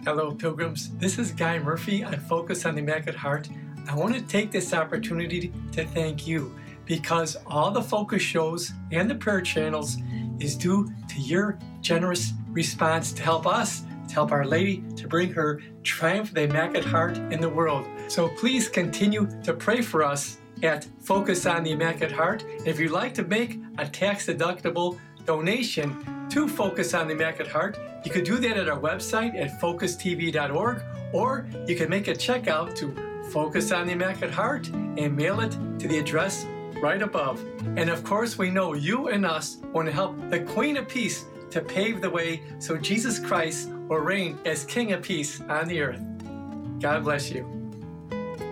Hello, pilgrims. This is Guy Murphy on Focus on the Immaculate Heart. I want to take this opportunity to thank you because all the focus shows and the prayer channels is due to your generous response to help us, to help Our Lady, to bring her triumph of the Immaculate Heart in the world. So please continue to pray for us at Focus on the Immaculate Heart. If you'd like to make a tax-deductible donation to Focus on the Immaculate Heart, you could do that at our website at focustv.org, or you can make a check out to Focus on the Immaculate Heart and mail it to the address right above. And of course, we know you and us want to help the Queen of Peace to pave the way so Jesus Christ will reign as King of Peace on the earth. God bless you.